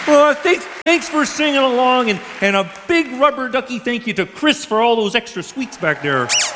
Well, thanks for singing along, and a big rubber ducky thank you to Chris for all those extra sweets back there.